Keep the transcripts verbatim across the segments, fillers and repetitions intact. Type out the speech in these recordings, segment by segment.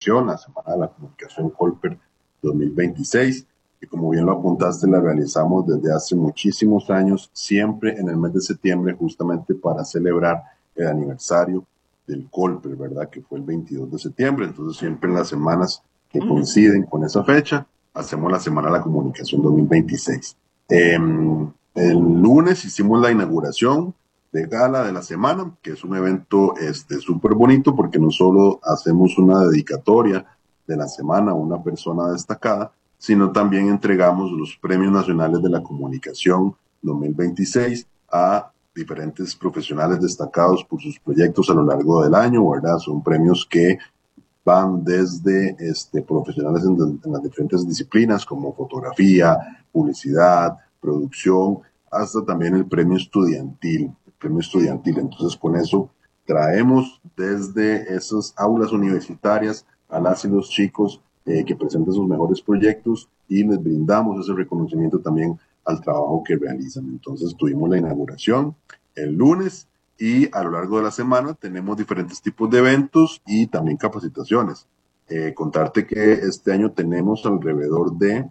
comunicación, la Semana de la Comunicación Colper dos mil veintiséis, que como bien lo apuntaste, la realizamos desde hace muchísimos años, siempre en el mes de septiembre, justamente para celebrar el aniversario del Colper, ¿verdad? Que fue el veintidós de septiembre, entonces siempre en las semanas que coinciden con esa fecha, hacemos la Semana de la Comunicación dos mil veintiséis. Eh, el lunes hicimos la inauguración de gala de la semana, que es un evento este súper bonito porque no solo hacemos una dedicatoria de la semana a una persona destacada, sino también entregamos los premios nacionales de la comunicación dos mil veintiséis a diferentes profesionales destacados por sus proyectos a lo largo del año, ¿verdad? Son premios que van desde este, profesionales en, en las diferentes disciplinas como fotografía, publicidad, producción, hasta también el premio estudiantil, el premio estudiantil. Entonces, con eso traemos desde esas aulas universitarias a las y los chicos eh, que presentan sus mejores proyectos y les brindamos ese reconocimiento también al trabajo que realizan. Entonces, tuvimos la inauguración el lunes y a lo largo de la semana tenemos diferentes tipos de eventos y también capacitaciones. Eh, contarte que este año tenemos alrededor de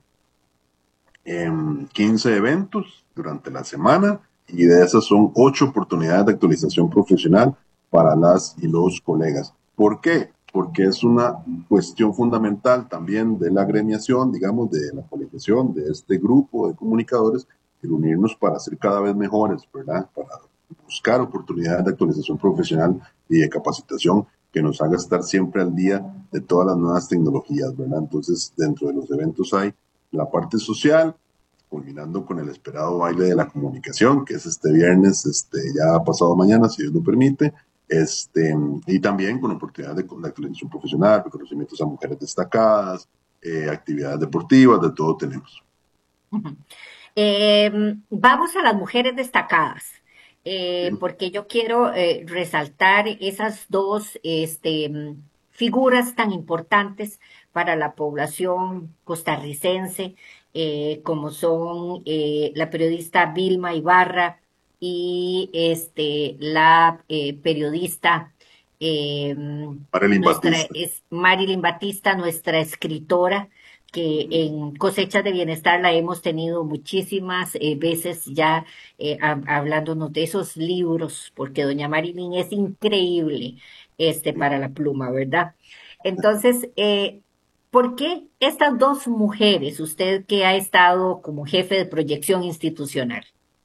eh, quince eventos durante la semana y de esas son ocho oportunidades de actualización profesional para las y los colegas. ¿Por qué? Porque es una cuestión fundamental también de la agremiación, digamos, de la colegiación, de este grupo de comunicadores, el unirnos para ser cada vez mejores, ¿verdad? Para buscar oportunidades de actualización profesional y de capacitación que nos haga estar siempre al día de todas las nuevas tecnologías, ¿verdad? Entonces, dentro de los eventos hay la parte social, culminando con el esperado baile de la comunicación, que es este viernes, este, ya pasado mañana, si Dios lo permite, este, y también con oportunidades de, de actualización profesional, reconocimientos a mujeres destacadas, eh, actividades deportivas, de todo tenemos. Uh-huh. Eh, vamos a las mujeres destacadas, ¿Sí? eh, porque yo quiero eh, resaltar esas dos este, mm, figuras tan importantes para la población costarricense, eh, como son eh, la periodista Vilma Ibarra y este, la eh, periodista eh, Marilyn nuestra Batista. es Marilyn Batista, nuestra escritora que en Cosechas de Bienestar la hemos tenido muchísimas eh, veces ya eh, ha- hablándonos de esos libros, porque doña Marilyn es increíble este, para la pluma, ¿verdad? Entonces, eh, ¿por qué estas dos mujeres, usted que ha estado como jefe de proyección institucional?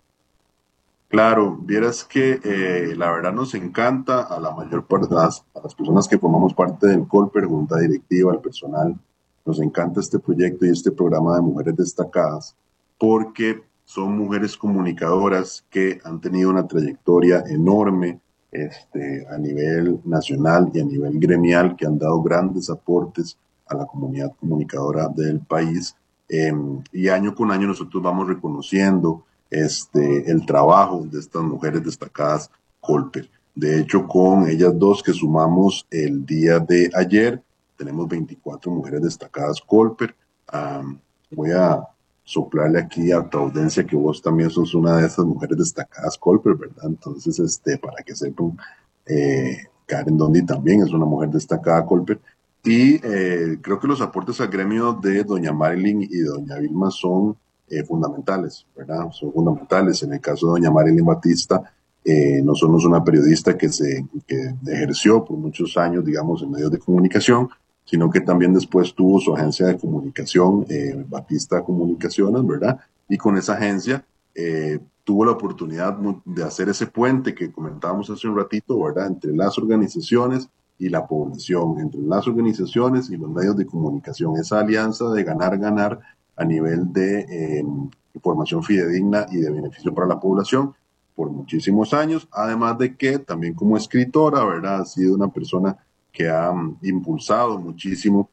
Claro, vieras que eh, la verdad nos encanta a la mayor parte de las, a las personas que formamos parte del Colper, junta directiva, al personal, nos encanta este proyecto y este programa de mujeres destacadas porque son mujeres comunicadoras que han tenido una trayectoria enorme este, a nivel nacional y a nivel gremial, que han dado grandes aportes a la comunidad comunicadora del país. Eh, y año con año nosotros vamos reconociendo este, el trabajo de estas mujeres destacadas Colper. De hecho, con ellas dos que sumamos el día de ayer, tenemos veinticuatro mujeres destacadas Colper. Um, voy a soplarle aquí a tu audiencia que vos también sos una de esas mujeres destacadas Colper, ¿verdad? Entonces, este, para que sepan, eh, Karen Dondi también es una mujer destacada Colper. Y eh, creo que los aportes al gremio de doña Marilyn y de doña Vilma son eh, fundamentales, ¿verdad? Son fundamentales. En el caso de doña Marilyn Batista, eh, no solo es una periodista que se que ejerció por muchos años, digamos, en medios de comunicación, sino que también después tuvo su agencia de comunicación, eh, Batista Comunicaciones, ¿verdad? Y con esa agencia eh, tuvo la oportunidad de hacer ese puente que comentábamos hace un ratito, ¿verdad? Entre las organizaciones y la población, entre las organizaciones y los medios de comunicación, esa alianza de ganar-ganar a nivel de eh, información fidedigna y de beneficio para la población por muchísimos años, además de que también como escritora, ¿verdad? Ha sido una persona que ha um, impulsado muchísimo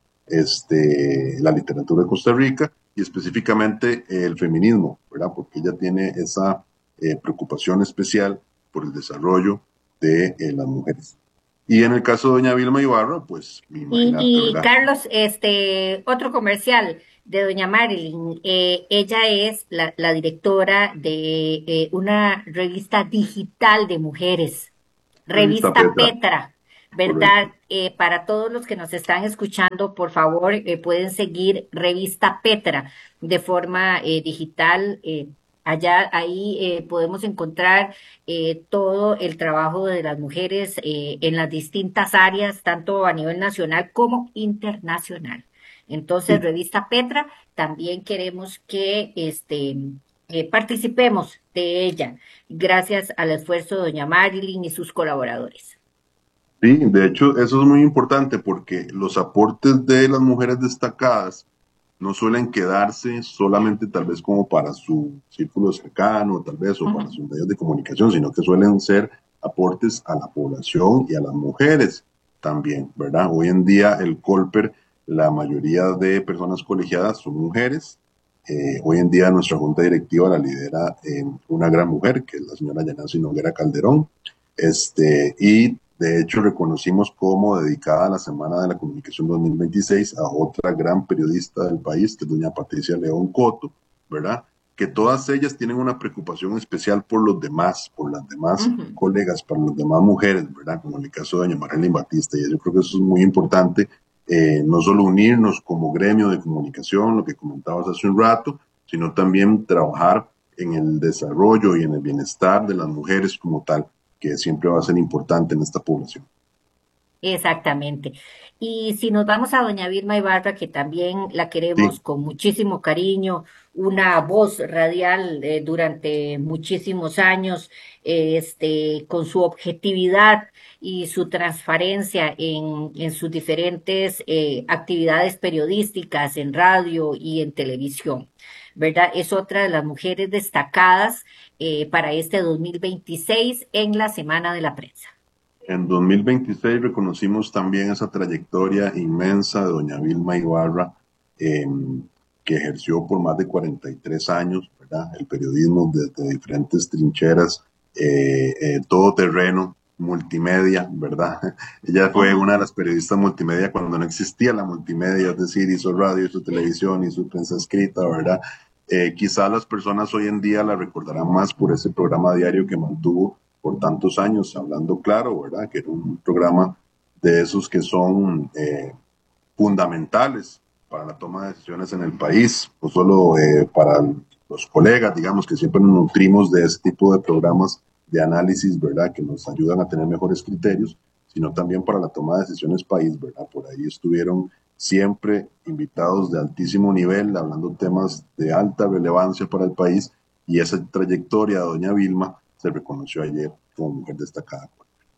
este, la literatura de Costa Rica y específicamente eh, el feminismo, ¿verdad? Porque ella tiene esa eh, preocupación especial por el desarrollo de eh, las mujeres. Y en el caso de doña Vilma Ibarra, pues Y, imagínate, y ¿verdad? Carlos, este, otro comercial de doña Marilyn, eh, ella es la, la directora de eh, una revista digital de mujeres, Revista Revista Petra. Petra. correcto. ¿verdad? Eh, para todos los que nos están escuchando, por favor, eh, pueden seguir Revista Petra de forma eh, digital. Eh, allá, ahí eh, podemos encontrar eh, todo el trabajo de las mujeres eh, en las distintas áreas, tanto a nivel nacional como internacional. Entonces, Sí, Revista Petra, también queremos que este, eh, participemos de ella, gracias al esfuerzo de doña Marilyn y sus colaboradores. sí, de hecho, eso es muy importante porque los aportes de las mujeres destacadas no suelen quedarse solamente tal vez como para su círculo cercano, tal vez, o para Ujú. sus medios de comunicación, sino que suelen ser aportes a la población y a las mujeres también, ¿verdad? Hoy en día el Colper, la mayoría de personas colegiadas son mujeres. Eh, hoy en día nuestra junta directiva la lidera eh, una gran mujer, que es la señora Yanasi Noguera Calderón. Este, y de hecho reconocimos como dedicada a la Semana de la Comunicación dos mil veintiséis a otra gran periodista del país, que es doña Patricia León Coto, ¿verdad? Que todas ellas tienen una preocupación especial por los demás, por las demás Ujú. colegas, para las demás mujeres, ¿verdad? Como en el caso de doña Marilyn Batista. Y yo creo que eso es muy importante, eh, no solo unirnos como gremio de comunicación, lo que comentabas hace un rato, sino también trabajar en el desarrollo y en el bienestar de las mujeres como tal, que siempre va a ser importante en esta población. Exactamente. Y si nos vamos a doña Vilma Ibarra, que también la queremos Sí, con muchísimo cariño, una voz radial eh, durante muchísimos años, eh, este, con su objetividad y su transparencia en, en sus diferentes eh, actividades periodísticas en radio y en televisión, ¿verdad? Es otra de las mujeres destacadas eh, para este dos mil veintiséis en la Semana de la Prensa. en dos mil veintiséis reconocimos también esa trayectoria inmensa de doña Vilma Ibarra, eh, que ejerció por más de cuarenta y tres años, ¿verdad? El periodismo desde diferentes trincheras, eh, eh, todo terreno, multimedia, ¿verdad? Ella fue Ujú. una de las periodistas multimedia cuando no existía la multimedia, es decir, hizo radio, hizo televisión, hizo prensa escrita, ¿verdad? Eh, quizá las personas hoy en día la recordarán más por ese programa diario que mantuvo por tantos años, hablando claro, ¿verdad? Que era un programa de esos que son eh, fundamentales para la toma de decisiones en el país, no solo eh, para los colegas, digamos, que siempre nos nutrimos de ese tipo de programas de análisis, ¿verdad? Que nos ayudan a tener mejores criterios, sino también para la toma de decisiones país, ¿verdad? Por ahí estuvieron siempre invitados de altísimo nivel, hablando temas de alta relevancia para el país, y esa trayectoria de doña Vilma se reconoció ayer como mujer destacada.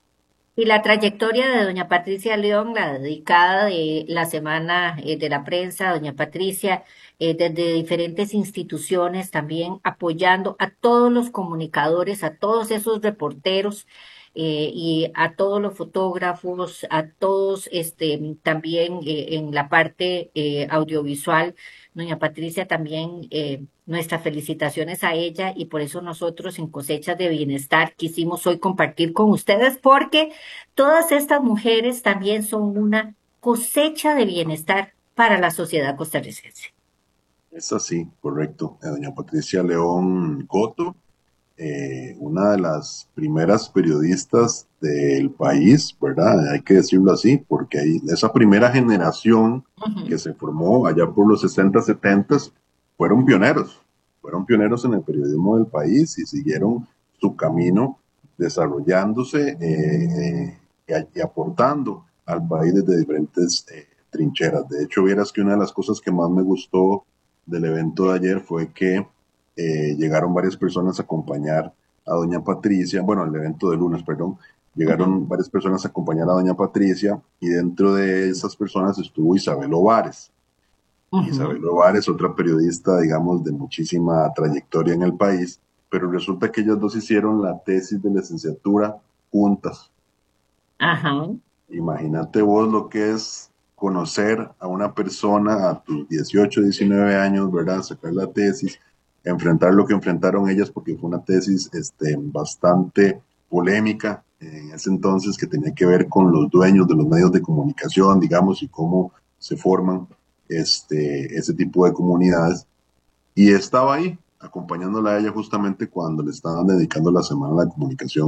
Y la trayectoria de doña Patricia León, la dedicada de la Semana eh, de la Prensa, doña Patricia, eh, desde diferentes instituciones también apoyando a todos los comunicadores, a todos esos reporteros eh, y a todos los fotógrafos, a todos este, también eh, en la parte eh, audiovisual. Doña Patricia también, eh, nuestras felicitaciones a ella y por eso nosotros en Cosechas de Bienestar quisimos hoy compartir con ustedes porque todas estas mujeres también son una cosecha de bienestar para la sociedad costarricense. Es así, correcto. Eh, Doña Patricia León Coto, eh, una de las primeras periodistas del país, ¿verdad? Hay que decirlo así, porque hay esa primera generación que Ujú. se formó allá por los sesenta, setenta, fueron pioneros, fueron pioneros en el periodismo del país y siguieron su camino desarrollándose eh, eh, y, y aportando al país desde diferentes eh, trincheras. De hecho, vieras que una de las cosas que más me gustó del evento de ayer fue que eh, llegaron varias personas a acompañar a doña Patricia, bueno, al evento de lunes, perdón, Ujú. llegaron varias personas a acompañar a doña Patricia y dentro de esas personas estuvo Isabel Ovares. Isabel Ujú. Ovares, otra periodista, digamos, de muchísima trayectoria en el país, pero resulta que ellas dos hicieron la tesis de licenciatura juntas. Ajá. Imagínate vos lo que es conocer a una persona a tus dieciocho, diecinueve años, ¿verdad? Sacar la tesis, enfrentar lo que enfrentaron ellas, porque fue una tesis este, bastante polémica en ese entonces que tenía que ver con los dueños de los medios de comunicación, digamos, y cómo se forman este, ese tipo de comunidades. Y estaba ahí, acompañándola a ella justamente cuando le estaban dedicando la Semana de la Comunicación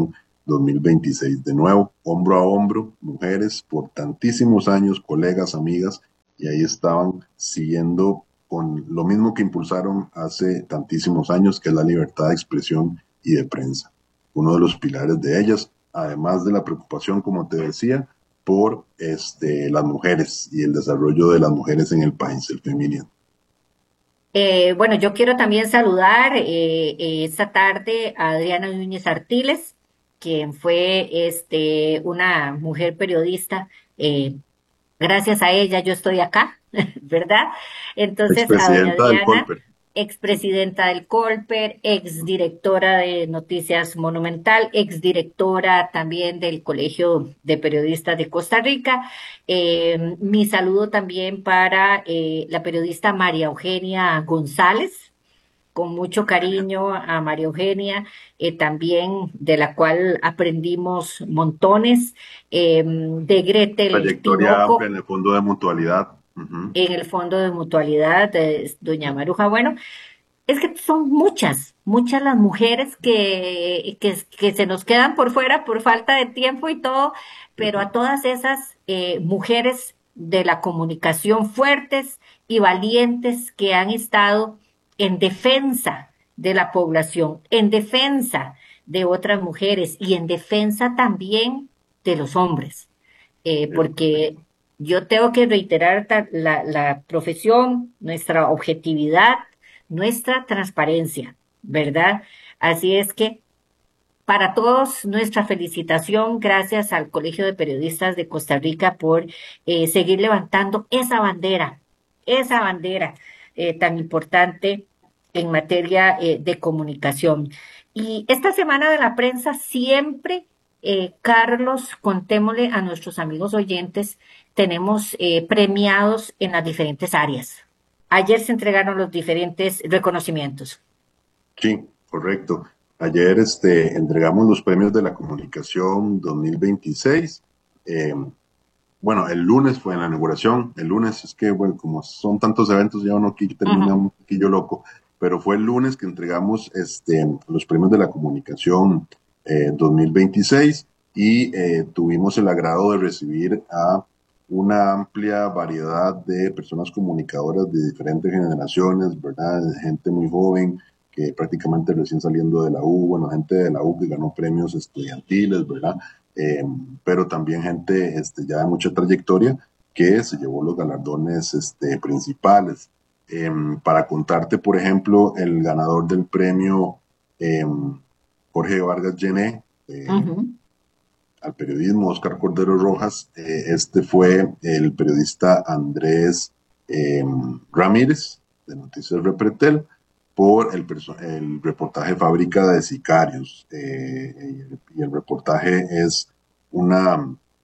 dos mil veintiséis. De nuevo, hombro a hombro, mujeres por tantísimos años, colegas, amigas, y ahí estaban siguiendo con lo mismo que impulsaron hace tantísimos años, que es la libertad de expresión y de prensa. Uno de los pilares de ellas, además de la preocupación, como te decía, por este, las mujeres y el desarrollo de las mujeres en el país, el feminismo. Eh, bueno, yo quiero también saludar eh, eh, esta tarde a Adriana Núñez Artiles, quien fue este, una mujer periodista. Eh, gracias a ella yo estoy acá, ¿verdad? Entonces, a doña Expresidenta del Adriana, Colper. expresidenta del Colper, exdirectora de Noticias Monumental, exdirectora también del Colegio de Periodistas de Costa Rica. Eh, mi saludo también para eh, la periodista María Eugenia González, con mucho cariño a María Eugenia, eh, también de la cual aprendimos montones, eh, de Gretel Trayectoria amplia Tinoco en el fondo de mutualidad. Uh-huh. en el Fondo de Mutualidad de Doña Maruja. Bueno, es que son muchas, muchas las mujeres que, que, que se nos quedan por fuera por falta de tiempo y todo, pero a todas esas eh, mujeres de la comunicación fuertes y valientes que han estado en defensa de la población, en defensa de otras mujeres y en defensa también de los hombres, eh, porque yo tengo que reiterar ta- la, la profesión, nuestra objetividad, nuestra transparencia, ¿verdad? Así es que para todos nuestra felicitación, gracias al Colegio de Periodistas de Costa Rica por eh, seguir levantando esa bandera, esa bandera eh, tan importante en materia eh, de comunicación. Y esta semana de la prensa siempre, eh, Carlos, contémosle a nuestros amigos oyentes, tenemos eh, premiados en las diferentes áreas. Ayer se entregaron los diferentes reconocimientos. Sí, correcto. Ayer este, entregamos los premios de la comunicación dos mil veintiséis. Eh, bueno, el lunes fue en la inauguración. El lunes es que, bueno, como son tantos eventos, ya uno aquí termina Ujú. un poquillo loco. Pero fue el lunes que entregamos este, los premios de la comunicación eh, dos mil veintiséis y eh, tuvimos el agrado de recibir a una amplia variedad de personas comunicadoras de diferentes generaciones, ¿verdad? Gente muy joven, que prácticamente recién saliendo de la U, bueno, gente de la U que ganó premios estudiantiles, ¿verdad? Eh, pero también gente este, ya de mucha trayectoria que se llevó los galardones este, principales. Eh, para contarte, por ejemplo, el ganador del premio eh, Jorge Vargas Llené, eh, Ujú. al periodismo, Oscar Cordero Rojas, eh, este fue el periodista Andrés eh, Ramírez, de Noticias Repretel, por el, el reportaje Fábrica de Sicarios. Eh, y el reportaje es una,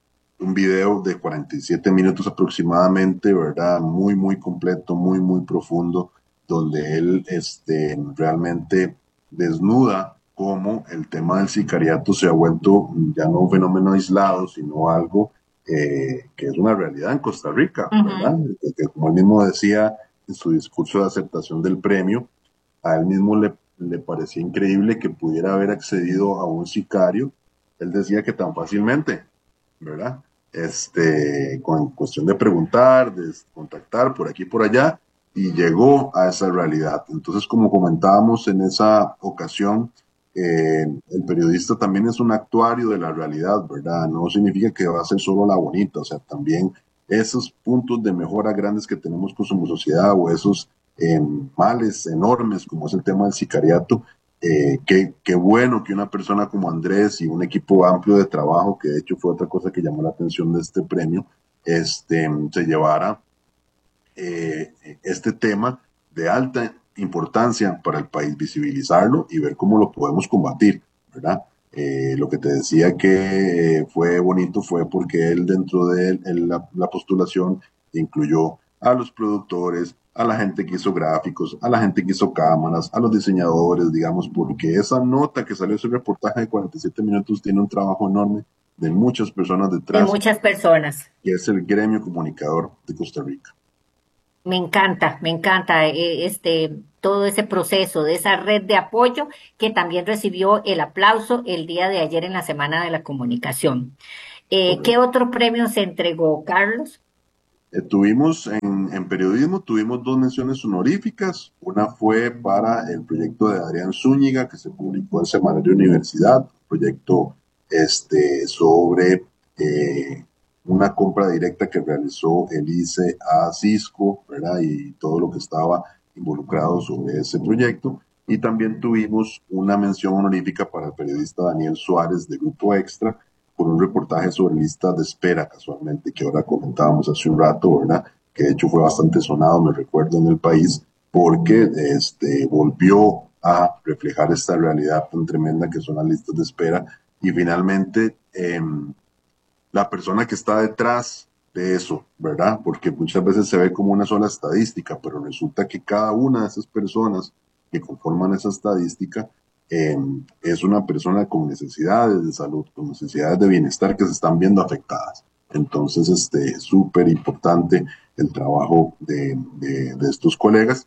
un video de cuarenta y siete minutos aproximadamente, ¿verdad? Muy, muy completo, muy, muy profundo, donde él este, realmente desnuda cómo el tema del sicariato se ha vuelto ya no un fenómeno aislado, sino algo eh, que es una realidad en Costa Rica, ¿verdad? Ujú. Que, como él mismo decía en su discurso de aceptación del premio, a él mismo le, le parecía increíble que pudiera haber accedido a un sicario. Él decía que tan fácilmente, ¿verdad? Este, con cuestión de preguntar, de contactar por aquí y por allá, y llegó a esa realidad. Entonces, como comentábamos en esa ocasión, eh, el periodista también es un actuario de la realidad, ¿verdad? No significa que va a ser solo la bonita, o sea, también esos puntos de mejora grandes que tenemos como sociedad o esos eh, males enormes como es el tema del sicariato, eh, qué, qué bueno que una persona como Andrés y un equipo amplio de trabajo, que de hecho fue otra cosa que llamó la atención de este premio, este, se llevara eh, este tema de alta importancia para el país, visibilizarlo y ver cómo lo podemos combatir, ¿verdad? Eh, lo que te decía que eh, fue bonito fue porque él dentro de él, él, la, la postulación incluyó a los productores, a la gente que hizo gráficos, a la gente que hizo cámaras, a los diseñadores, digamos, porque esa nota que salió ese reportaje de cuarenta y siete minutos tiene un trabajo enorme de muchas personas De detrás, muchas personas. que es el gremio comunicador de Costa Rica. Me encanta, me encanta. eh, Este, todo ese proceso, de esa red de apoyo que también recibió el aplauso el día de ayer en la Semana de la Comunicación. Eh, ¿qué Correcto. otro premio se entregó, Carlos? Eh, tuvimos en, en periodismo, tuvimos dos menciones honoríficas. Una fue para el proyecto de Adrián Zúñiga, que se publicó en Semanario Universidad, un proyecto este, sobre eh, una compra directa que realizó el I C E a Cisco, ¿verdad? Y todo lo que estaba involucrado sobre ese proyecto. Y también tuvimos una mención honorífica para el periodista Daniel Suárez de Grupo Extra, por un reportaje sobre listas de espera, casualmente, que ahora comentábamos hace un rato, ¿verdad? Que de hecho fue bastante sonado, me recuerdo, en el país, porque este, volvió a reflejar esta realidad tan tremenda que son las listas de espera. Y finalmente, eh, la persona que está detrás de eso, ¿verdad? Porque muchas veces se ve como una sola estadística, pero resulta que cada una de esas personas que conforman esa estadística eh, es una persona con necesidades de salud, con necesidades de bienestar que se están viendo afectadas. Entonces, este, es súper importante el trabajo de, de, de estos colegas.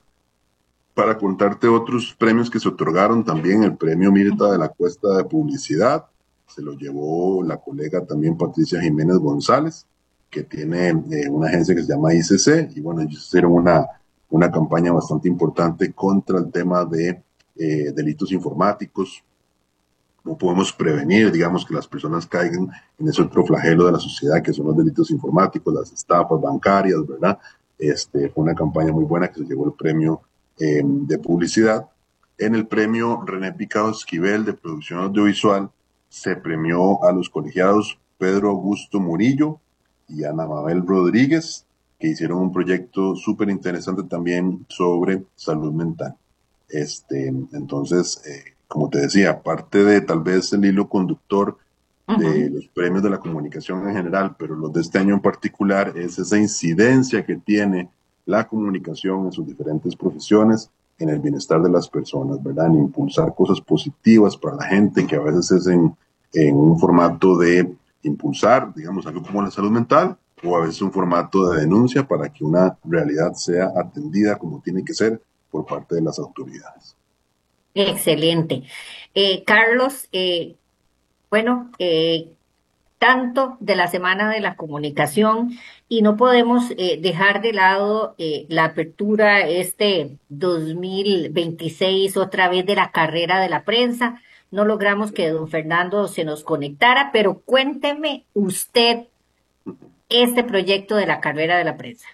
Para contarte otros premios que se otorgaron, también el premio Mirta de la Cuesta de Publicidad, se lo llevó la colega también Patricia Jiménez González, que tiene eh, una agencia que se llama I C C, y bueno, ellos hicieron una, una campaña bastante importante contra el tema de eh, delitos informáticos, cómo podemos prevenir, digamos, que las personas caigan en ese otro flagelo de la sociedad, que son los delitos informáticos, las estafas bancarias, ¿verdad? Este, fue una campaña muy buena que se llevó el premio eh, de publicidad. En el premio René Picado Esquivel de producción audiovisual se premió a los colegiados Pedro Augusto Murillo y Ana Mabel Rodríguez, que hicieron un proyecto súper interesante también sobre salud mental. Este, entonces, eh, como te decía, parte de tal vez el hilo conductor de Ujú. los premios de la comunicación en general, pero los de este año en particular, es esa incidencia que tiene la comunicación en sus diferentes profesiones en el bienestar de las personas, ¿verdad? En impulsar cosas positivas para la gente, que a veces es en, en un formato de impulsar, digamos, algo como la salud mental, o a veces un formato de denuncia para que una realidad sea atendida como tiene que ser por parte de las autoridades. Excelente. Eh, Carlos, eh, bueno, eh, tanto de la Semana de la Comunicación y no podemos eh, dejar de lado eh, la apertura este dos mil veintiséis otra vez de la carrera de la prensa. No logramos que don Fernando se nos conectara, pero cuénteme usted este proyecto de la carrera de la prensa.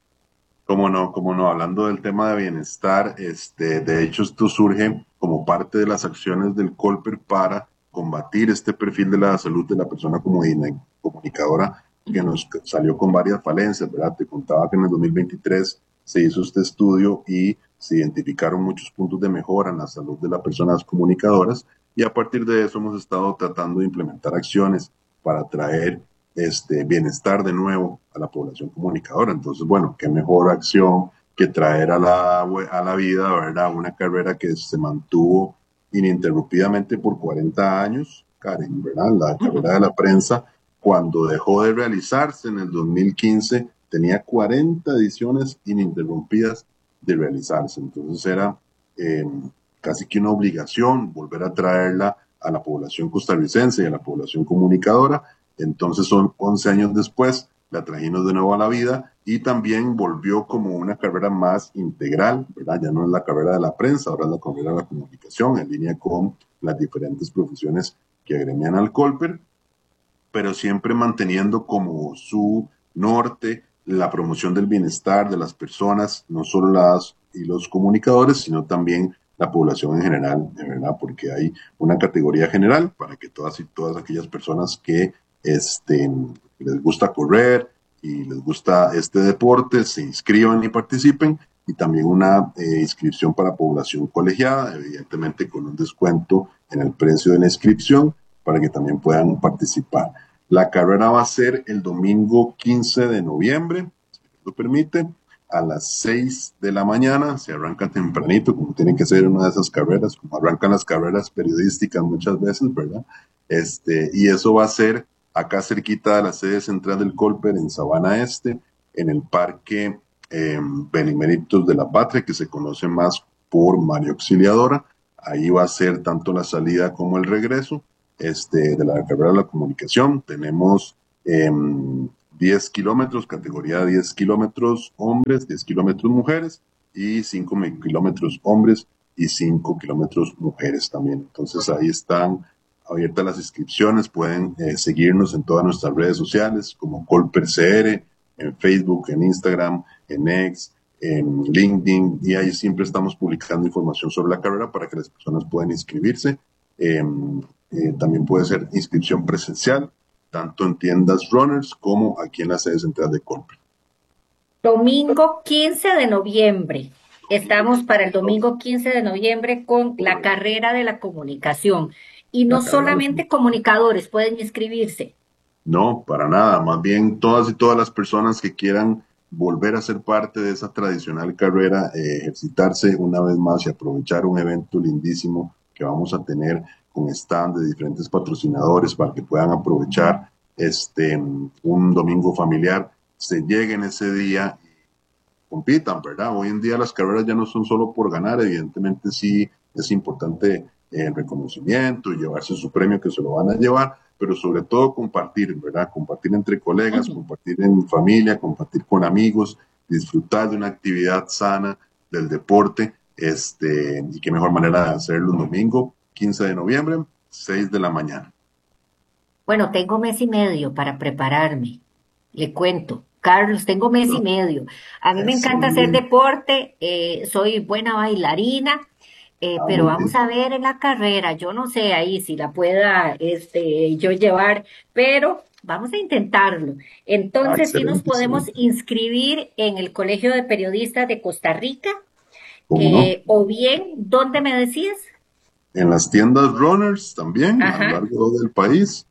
Cómo no, cómo no, hablando del tema de bienestar, este, de hecho esto surge como parte de las acciones del Colper para combatir este perfil de la salud de la persona como comunicadora que nos salió con varias falencias, ¿verdad? Te contaba que en el dos mil veintitrés se hizo este estudio y se identificaron muchos puntos de mejora en la salud de las personas comunicadoras y a partir de eso hemos estado tratando de implementar acciones para traer este bienestar de nuevo a la población comunicadora. Entonces, bueno, qué mejor acción que traer a la, a la vida, ¿verdad? Una carrera que se mantuvo ininterrumpidamente por cuarenta años, Karen, ¿verdad? La carrera de la prensa, cuando dejó de realizarse en el dos mil quince, tenía cuarenta ediciones ininterrumpidas de realizarse. Entonces era eh, casi que una obligación volver a traerla a la población costarricense y a la población comunicadora. Entonces son once años después, la trajimos de nuevo a la vida y también volvió como una carrera más integral, ¿verdad? Ya no es la carrera de la prensa, ahora es la carrera de la comunicación, en línea con las diferentes profesiones que agremian al Colper, pero siempre manteniendo como su norte la promoción del bienestar de las personas, no solo las y los comunicadores, sino también la población en general, de verdad, porque hay una categoría general para que todas y todas aquellas personas que este, les gusta correr y les gusta este deporte se inscriban y participen, y también una eh, inscripción para población colegiada, evidentemente con un descuento en el precio de la inscripción para que también puedan participar. La carrera va a ser el domingo quince de noviembre, si lo permite, a las seis de la mañana. Se arranca tempranito, como tiene que ser una de esas carreras, como arrancan las carreras periodísticas muchas veces, ¿verdad? Este, y eso va a ser acá cerquita de la sede central del Colper, en Sabana Este, en el Parque eh, Beneméritos de la Patria, que se conoce más por María Auxiliadora. Ahí va a ser tanto la salida como el regreso este, de la carrera de la comunicación. Tenemos eh, diez kilómetros, categoría diez kilómetros hombres, diez kilómetros mujeres y cinco kilómetros hombres y cinco kilómetros mujeres también. Entonces ahí están abiertas las inscripciones, pueden eh, seguirnos en todas nuestras redes sociales como Colper C R, en Facebook, en Instagram, en X, en LinkedIn, y ahí siempre estamos publicando información sobre la carrera para que las personas puedan inscribirse. Eh, eh, también puede ser inscripción presencial, tanto en tiendas runners como aquí en la sede central de Colper. Domingo quince de noviembre. Estamos para el domingo quince de noviembre con la carrera de la comunicación. Y no solamente comunicadores pueden inscribirse. No, para nada. Más bien todas y todas las personas que quieran volver a ser parte de esa tradicional carrera, eh, ejercitarse una vez más y aprovechar un evento lindísimo que vamos a tener con stand de diferentes patrocinadores para que puedan aprovechar este un domingo familiar, se lleguen ese día y compitan, ¿verdad? Hoy en día las carreras ya no son solo por ganar, evidentemente sí es importante el reconocimiento y llevarse su premio, que se lo van a llevar, pero sobre todo compartir, ¿verdad? Compartir entre colegas, uh-huh. compartir en familia, compartir con amigos, disfrutar de una actividad sana del deporte, este, y qué mejor manera de hacerlo un domingo, quince de noviembre, seis de la mañana. Bueno, tengo mes y medio para prepararme, le cuento. Carlos, tengo mes no. y medio. A mí me es encanta hacer deporte, eh, soy buena bailarina, Eh, ah, pero vamos a ver en la carrera, yo no sé ahí si la pueda este, yo llevar, pero vamos a intentarlo. Entonces, ah, sí nos podemos inscribir en el Colegio de Periodistas de Costa Rica, eh, no? o bien, ¿dónde me decías? En las tiendas runners también, Ajá. a lo largo del país.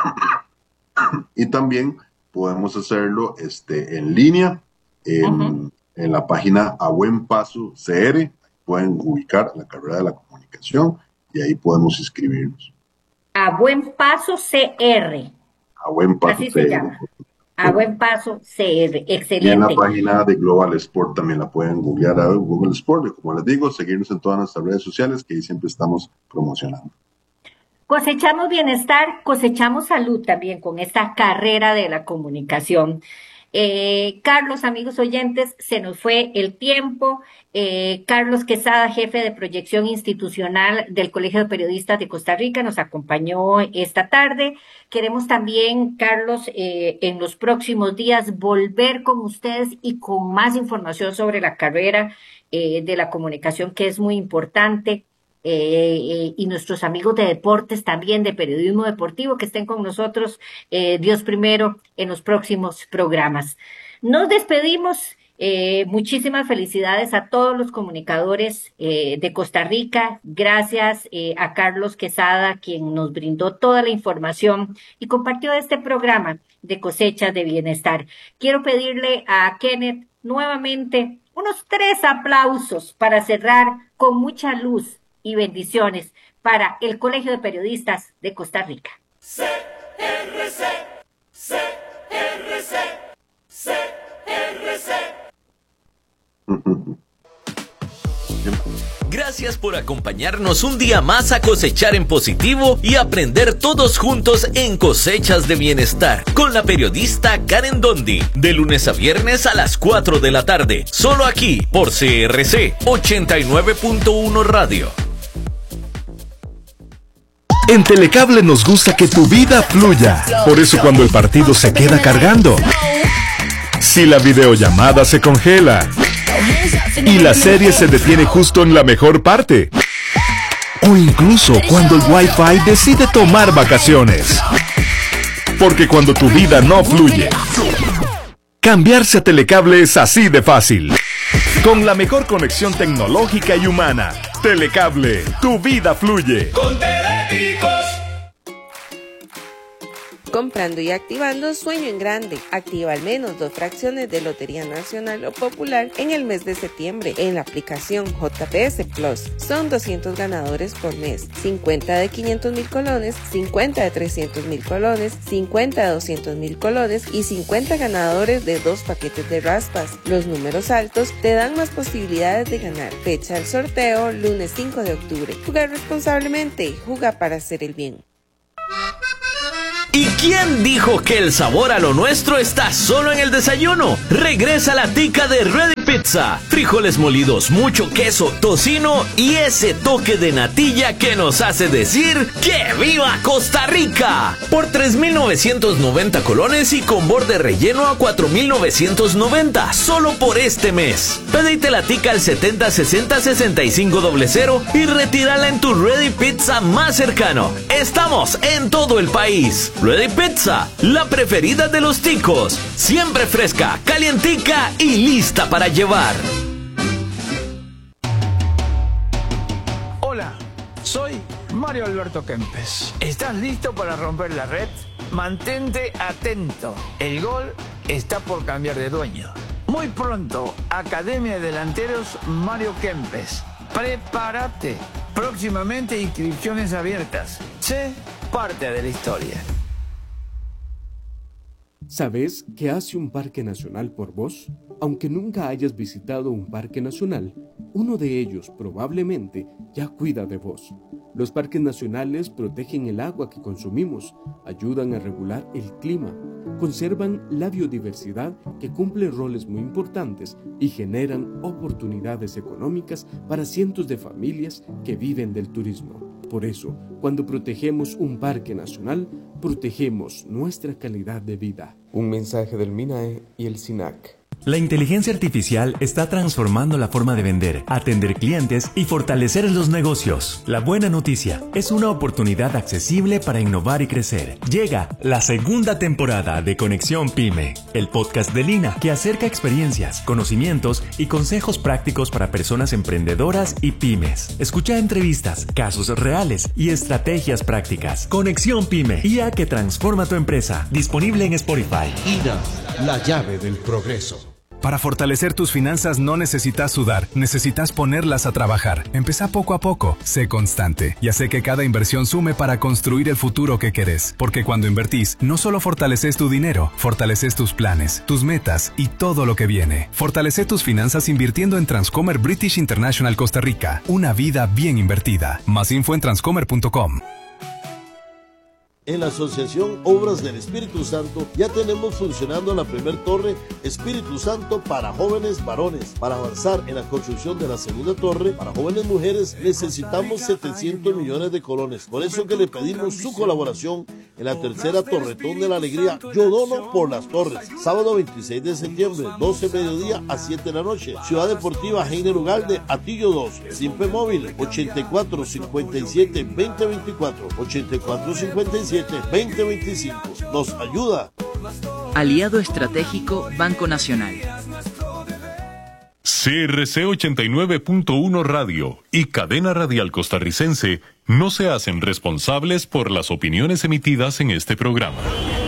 Y también podemos hacerlo este, en línea, en, en la página A Buen Paso C R. Pueden ubicar la carrera de la comunicación y ahí podemos inscribirnos. A Buen Paso C R. A Buen Paso Así C R. se llama. A Buen Paso C R. Excelente. Y en la página de Global Sport también la pueden googlear a Google Sport. Y como les digo, seguirnos en todas nuestras redes sociales que ahí siempre estamos promocionando. Cosechamos bienestar, cosechamos salud también con esta carrera de la comunicación. Eh, Carlos, amigos oyentes, se nos fue el tiempo. Eh, Carlos Quesada, jefe de proyección institucional del Colegio de Periodistas de Costa Rica, nos acompañó esta tarde. Queremos también, Carlos, eh, en los próximos días volver con ustedes y con más información sobre la carrera eh, de la comunicación, que es muy importante. Eh, eh, y nuestros amigos de deportes también, de periodismo deportivo, que estén con nosotros, eh, Dios primero, en los próximos programas. Nos despedimos, eh, muchísimas felicidades a todos los comunicadores eh, de Costa Rica, gracias eh, a Carlos Quesada, quien nos brindó toda la información y compartió este programa de Cosechas de Bienestar. Quiero pedirle a Kenneth nuevamente unos tres aplausos para cerrar con mucha luz y bendiciones para el Colegio de Periodistas de Costa Rica. C R C, C R C, C R C. Gracias por acompañarnos un día más a cosechar en positivo y aprender todos juntos en Cosechas de Bienestar con la periodista Karen Dondi, de lunes a viernes a las cuatro de la tarde, solo aquí por C R C ochenta y nueve punto uno Radio. En Telecable nos gusta que tu vida fluya. Por eso cuando el partido se queda cargando, si la videollamada se congela y la serie se detiene justo en la mejor parte, o incluso cuando el Wi-Fi decide tomar vacaciones. Porque cuando tu vida no fluye, cambiarse a Telecable es así de fácil. Con la mejor conexión tecnológica y humana. Telecable, tu vida fluye. Con Teleticos. Comprando y activando Sueño en Grande. Activa al menos dos fracciones de Lotería Nacional o Popular en el mes de septiembre en la aplicación J P S Plus. Son doscientos ganadores por mes. cincuenta de quinientos mil colones, cincuenta de trescientos mil colones, cincuenta de doscientos mil colones y cincuenta ganadores de dos paquetes de raspas. Los números altos te dan más posibilidades de ganar. Fecha del sorteo, lunes cinco de octubre. Jugar responsablemente. Juega para hacer el bien. ¿Y quién dijo que el sabor a lo nuestro está solo en el desayuno? Regresa la tica de Ready Pizza. Frijoles molidos, mucho queso, tocino y ese toque de natilla que nos hace decir ¡que viva Costa Rica! Por tres mil novecientos noventa colones y con borde relleno a cuatro mil novecientos noventa, solo por este mes. Pedite la tica al setenta sesenta sesenta y cinco cero cero y retírala en tu Ready Pizza más cercano. Estamos en todo el país. Ready Pizza, la preferida de los ticos. Siempre fresca, calientica y lista para llevar. Hola, soy Mario Alberto Kempes. ¿Estás listo para romper la red? Mantente atento. El gol está por cambiar de dueño. Muy pronto, Academia de Delanteros Mario Kempes. Prepárate. Próximamente inscripciones abiertas. Sé parte de la historia. ¿Sabes qué hace un parque nacional por vos? Aunque nunca hayas visitado un parque nacional, uno de ellos probablemente ya cuida de vos. Los parques nacionales protegen el agua que consumimos, ayudan a regular el clima, conservan la biodiversidad que cumple roles muy importantes y generan oportunidades económicas para cientos de familias que viven del turismo. Por eso, cuando protegemos un parque nacional, protegemos nuestra calidad de vida. Un mensaje del MINAE y el SINAC. La inteligencia artificial está transformando la forma de vender, atender clientes y fortalecer los negocios. La buena noticia es una oportunidad accesible para innovar y crecer. Llega la segunda temporada de Conexión Pyme, el podcast de Lina que acerca experiencias, conocimientos y consejos prácticos para personas emprendedoras y pymes. Escucha entrevistas, casos reales y estrategias prácticas. Conexión Pyme, I A que transforma tu empresa. Disponible en Spotify. I N A, la llave del progreso. Para fortalecer tus finanzas no necesitas sudar, necesitas ponerlas a trabajar. Empezá poco a poco, sé constante y hace que cada inversión sume para construir el futuro que querés. Porque cuando invertís, no solo fortaleces tu dinero, fortaleces tus planes, tus metas y todo lo que viene. Fortalece tus finanzas invirtiendo en Transcomer British International Costa Rica. Una vida bien invertida. Más info en transcomer punto com. En la Asociación Obras del Espíritu Santo ya tenemos funcionando la primer torre Espíritu Santo para jóvenes varones. Para avanzar en la construcción de la segunda torre para jóvenes mujeres necesitamos setecientos millones de colones. Por eso que le pedimos su colaboración en la tercera Torretón de la Alegría. Yo dono por las torres. Sábado veintiséis de septiembre, doce mediodía a siete de la noche. Ciudad Deportiva Heiner Ugalde, Atillo dos. Simpe Móvil, ochenta y cuatro cincuenta y siete veinte veinticuatro. ochenta y cuatro cincuenta y siete veinte veinticinco. Nos ayuda. Aliado estratégico Banco Nacional. C R C ochenta y nueve punto uno Radio y Cadena Radial Costarricense no se hacen responsables por las opiniones emitidas en este programa.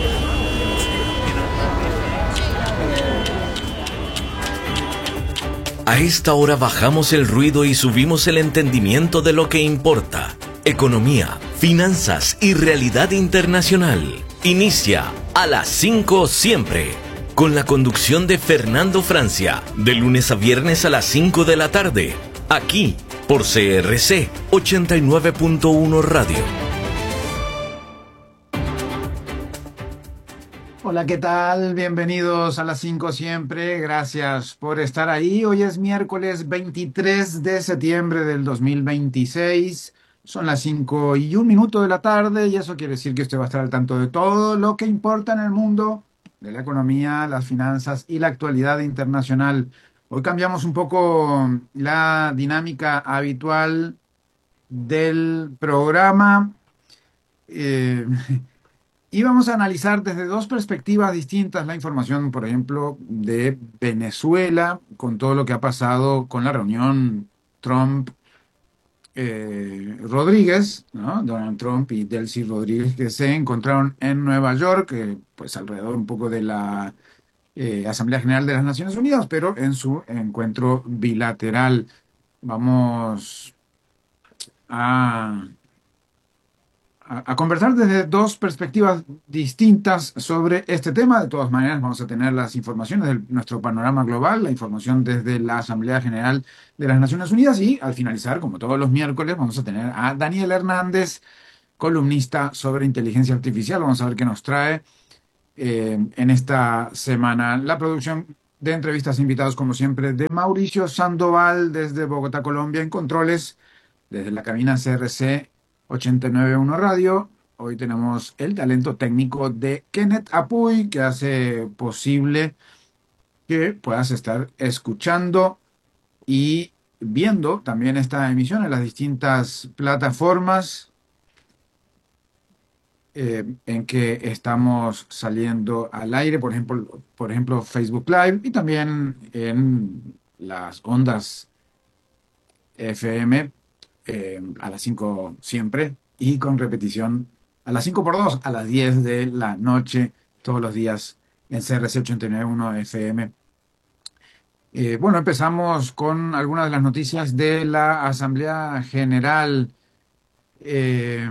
A esta hora bajamos el ruido y subimos el entendimiento de lo que importa. Economía, finanzas y realidad internacional. Inicia a las cinco siempre, con la conducción de Fernando Francia, de lunes a viernes a las cinco de la tarde, aquí por C R C ochenta y nueve punto uno Radio. Hola, ¿qué tal? Bienvenidos a las cinco siempre. Gracias por estar ahí. Hoy es miércoles veintitrés de septiembre del dos mil veintiséis. Son las cinco y un minuto de la tarde y eso quiere decir que usted va a estar al tanto de todo lo que importa en el mundo de la economía, las finanzas y la actualidad internacional. Hoy cambiamos un poco la dinámica habitual del programa eh, y vamos a analizar desde dos perspectivas distintas la información, por ejemplo, de Venezuela, con todo lo que ha pasado con la reunión Trump eh, Rodríguez, ¿no? Donald Trump y Delcy Rodríguez, que se encontraron en Nueva York, eh, pues alrededor un poco de la eh, Asamblea General de las Naciones Unidas, pero en su encuentro bilateral. Vamos a a, a conversar desde dos perspectivas distintas sobre este tema. De todas maneras, vamos a tener las informaciones de nuestro panorama global, la información desde la Asamblea General de las Naciones Unidas y al finalizar, como todos los miércoles, vamos a tener a Daniel Hernández, columnista sobre inteligencia artificial. Vamos a ver qué nos trae eh, en esta semana. La producción de entrevistas e invitados, como siempre, de Mauricio Sandoval desde Bogotá, Colombia, en controles, desde la cabina C R C ochenta y nueve punto uno Radio. Hoy tenemos el talento técnico de Kenneth Apuy, que hace posible que puedas estar escuchando y viendo también esta emisión en las distintas plataformas eh, en que estamos saliendo al aire, por ejemplo, por ejemplo Facebook Live, y también en las ondas F M eh, a las cinco siempre, y con repetición a las cinco por dos, a las diez de la noche, todos los días en C R C ochenta y nueve punto uno F M. Eh, bueno, empezamos con algunas de las noticias de la Asamblea General. Eh,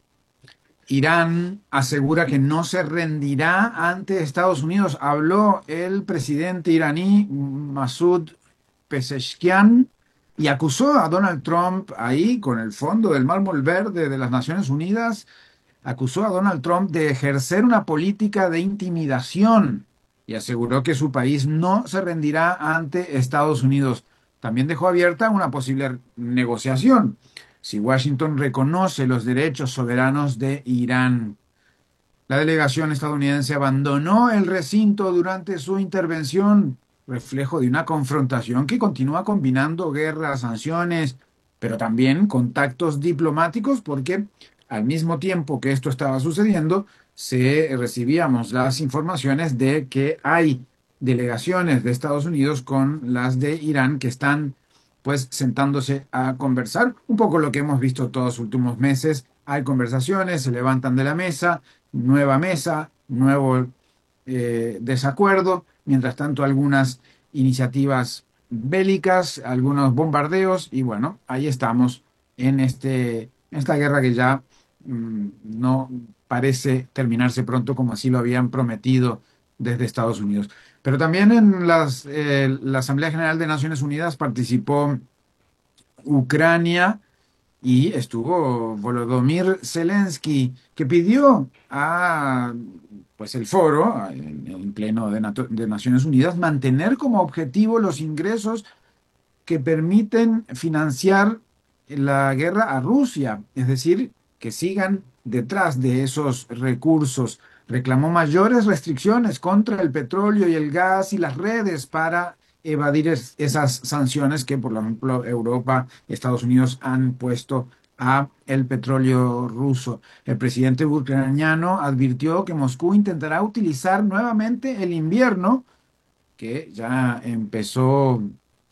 Irán asegura que no se rendirá ante Estados Unidos. Habló el presidente iraní Masoud Pezeshkian y acusó a Donald Trump ahí con el fondo del mármol verde de las Naciones Unidas, acusó a Donald Trump de ejercer una política de intimidación y aseguró que su país no se rendirá ante Estados Unidos. También dejó abierta una posible negociación si Washington reconoce los derechos soberanos de Irán. La delegación estadounidense abandonó el recinto durante su intervención, reflejo de una confrontación que continúa combinando guerra, sanciones, pero también contactos diplomáticos, porque al mismo tiempo que esto estaba sucediendo, se recibíamos las informaciones de que hay delegaciones de Estados Unidos con las de Irán que están pues sentándose a conversar, un poco lo que hemos visto todos los últimos meses. Hay conversaciones, se levantan de la mesa, nueva mesa, nuevo eh, desacuerdo, mientras tanto algunas iniciativas bélicas, algunos bombardeos, y bueno, ahí estamos en este, esta guerra que ya mmm, no parece terminarse pronto como así lo habían prometido desde Estados Unidos. Pero también en las, eh, la Asamblea General de Naciones Unidas participó Ucrania y estuvo Volodymyr Zelensky, que pidió a pues el foro, en, en pleno de, Nato, de Naciones Unidas, mantener como objetivo los ingresos que permiten financiar la guerra a Rusia, es decir, que sigan detrás de esos recursos. Reclamó mayores restricciones contra el petróleo y el gas y las redes para evadir es, esas sanciones que, por ejemplo, Europa y Estados Unidos han puesto a el petróleo ruso. El presidente ucraniano advirtió que Moscú intentará utilizar nuevamente el invierno, que ya empezó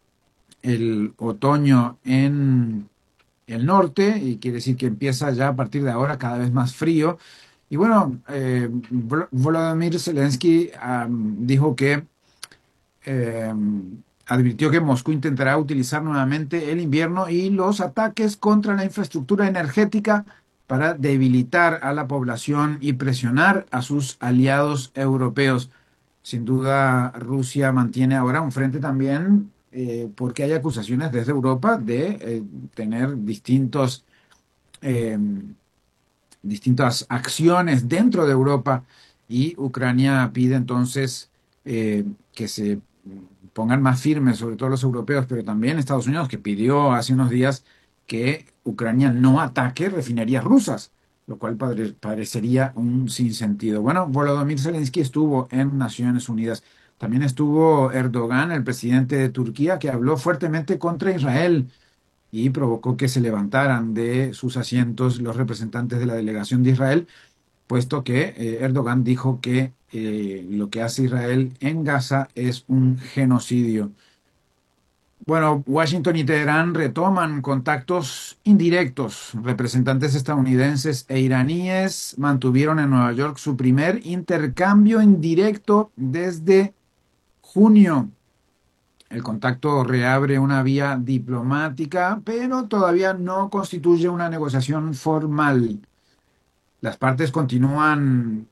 el otoño en el norte, y quiere decir que empieza ya a partir de ahora cada vez más frío. Y bueno, eh, Volodymyr Zelensky um, dijo que eh, advirtió que Moscú intentará utilizar nuevamente el invierno y los ataques contra la infraestructura energética para debilitar a la población y presionar a sus aliados europeos. Sin duda, Rusia mantiene ahora un frente también eh, porque hay acusaciones desde Europa de eh, tener distintos... Eh, distintas acciones dentro de Europa, y Ucrania pide entonces eh, que se pongan más firmes, sobre todo los europeos, pero también Estados Unidos, que pidió hace unos días que Ucrania no ataque refinerías rusas, lo cual pare- parecería un sinsentido. Bueno, Volodymyr Zelensky estuvo en Naciones Unidas. También estuvo Erdogan, el presidente de Turquía, que habló fuertemente contra Israel y provocó que se levantaran de sus asientos los representantes de la delegación de Israel, puesto que eh, Erdogan dijo que eh, lo que hace Israel en Gaza es un genocidio. Bueno, Washington y Teherán retoman contactos indirectos. Representantes estadounidenses e iraníes mantuvieron en Nueva York su primer intercambio indirecto desde junio. El contacto reabre una vía diplomática, pero todavía no constituye una negociación formal. Las partes continúan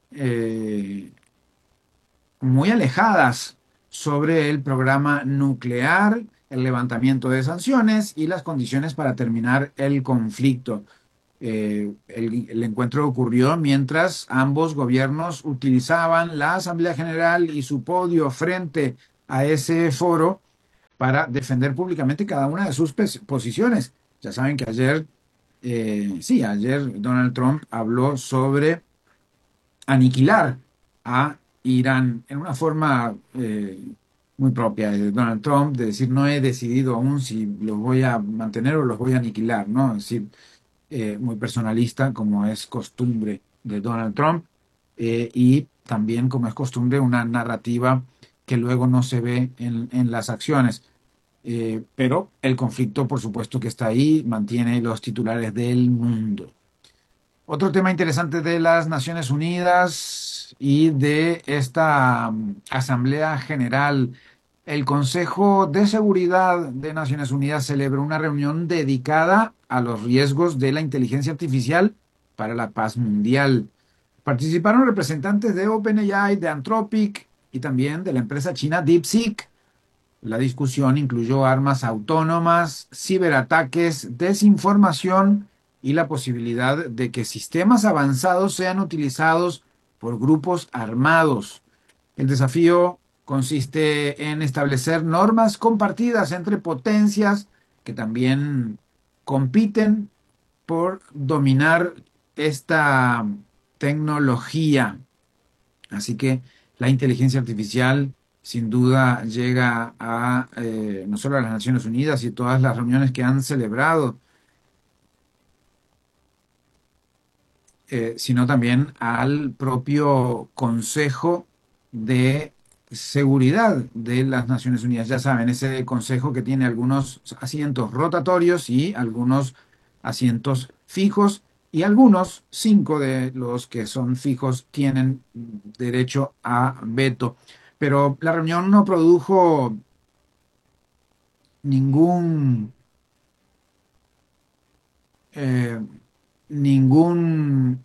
eh, muy alejadas sobre el programa nuclear, el levantamiento de sanciones y las condiciones para terminar el conflicto. Eh, el, el encuentro ocurrió mientras ambos gobiernos utilizaban la Asamblea General y su podio frente a ese foro para defender públicamente cada una de sus posiciones. Ya saben que ayer, eh, sí, ayer Donald Trump habló sobre aniquilar a Irán en una forma eh, muy propia de Donald Trump, de decir no he decidido aún si los voy a mantener o los voy a aniquilar, ¿no? Es decir, eh, muy personalista como es costumbre de Donald Trump eh, y también como es costumbre una narrativa que luego no se ve en, en las acciones. Eh, pero el conflicto, por supuesto que está ahí, mantiene los titulares del mundo. Otro tema interesante de las Naciones Unidas y de esta um, Asamblea General, el Consejo de Seguridad de Naciones Unidas celebró una reunión dedicada a los riesgos de la inteligencia artificial para la paz mundial. Participaron representantes de OpenAI, de Anthropic y también de la empresa china DeepSeek. La discusión incluyó armas autónomas, ciberataques, desinformación y la posibilidad de que sistemas avanzados sean utilizados por grupos armados. El desafío consiste en establecer normas compartidas entre potencias que también compiten por dominar esta tecnología. Así que la inteligencia artificial sin duda llega a eh, no solo a las Naciones Unidas y todas las reuniones que han celebrado, eh, sino también al propio Consejo de Seguridad de las Naciones Unidas. Ya saben, ese consejo que tiene algunos asientos rotatorios y algunos asientos fijos, y algunos, cinco de los que son fijos, tienen derecho a veto. Pero la reunión no produjo ningún eh, ningún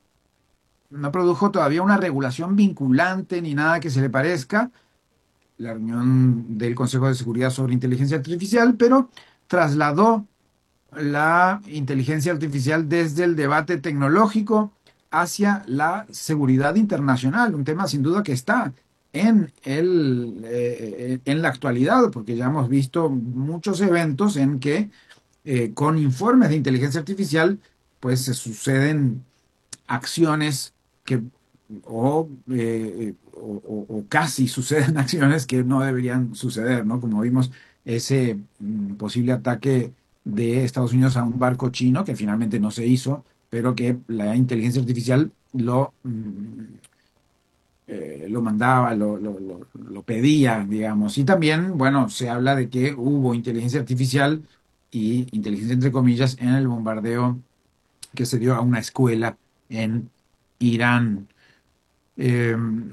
no produjo todavía una regulación vinculante ni nada que se le parezca, la reunión del Consejo de Seguridad sobre Inteligencia Artificial, pero trasladó la inteligencia artificial desde el debate tecnológico hacia la seguridad internacional, un tema sin duda que está en, el, eh, en la actualidad, porque ya hemos visto muchos eventos en que eh, con informes de inteligencia artificial pues se suceden acciones que o, eh, o, o, o casi suceden acciones que no deberían suceder, ¿no? Como vimos ese mm, posible ataque de Estados Unidos a un barco chino que finalmente no se hizo, pero que la inteligencia artificial lo, mm, eh, lo mandaba, lo, lo, lo, lo pedía, digamos. Y también, bueno, se habla de que hubo inteligencia artificial y inteligencia entre comillas en el bombardeo que se dio a una escuela en Irán. Eh,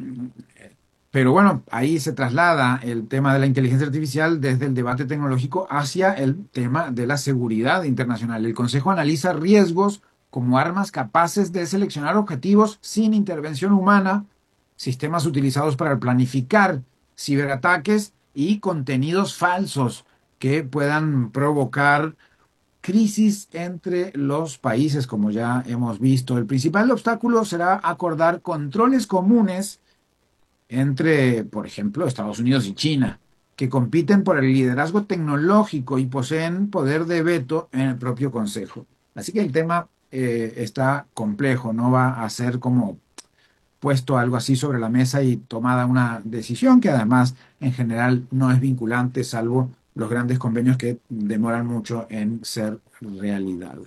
pero bueno, ahí se traslada el tema de la inteligencia artificial desde el debate tecnológico hacia el tema de la seguridad internacional. El Consejo analiza riesgos como armas capaces de seleccionar objetivos sin intervención humana, sistemas utilizados para planificar ciberataques y contenidos falsos que puedan provocar crisis entre los países, como ya hemos visto. El principal obstáculo será acordar controles comunes entre, por ejemplo, Estados Unidos y China, que compiten por el liderazgo tecnológico y poseen poder de veto en el propio Consejo. Así que el tema eh, está complejo, no va a ser como puesto algo así sobre la mesa y tomada una decisión que además en general no es vinculante, salvo los grandes convenios que demoran mucho en ser realidad.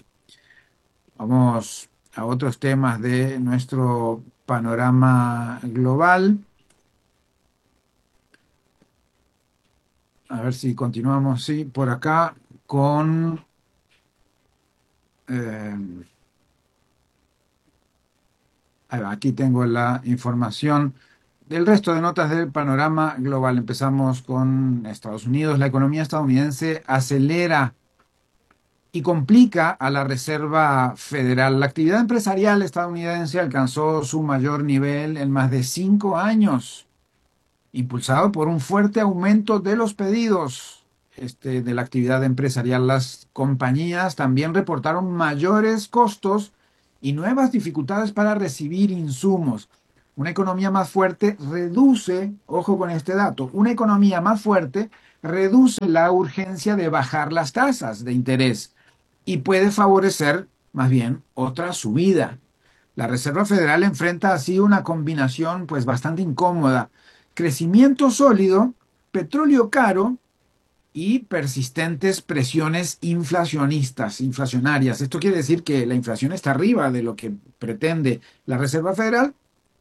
Vamos a otros temas de nuestro panorama global. a ver si continuamos, sí, por acá con... Eh, ahí va, aquí tengo la información del resto de notas del panorama global. Empezamos con Estados Unidos. La economía estadounidense acelera y complica a la Reserva Federal. La actividad empresarial estadounidense alcanzó su mayor nivel en más de cinco años, impulsado por un fuerte aumento de los pedidos este, de la actividad empresarial. Las compañías también reportaron mayores costos y nuevas dificultades para recibir insumos. Una economía más fuerte reduce, ojo con este dato, una economía más fuerte reduce la urgencia de bajar las tasas de interés y puede favorecer más bien otra subida. La Reserva Federal enfrenta así una combinación pues bastante incómoda: crecimiento sólido, petróleo caro y persistentes presiones inflacionistas, inflacionarias. Esto quiere decir que la inflación está arriba de lo que pretende la Reserva Federal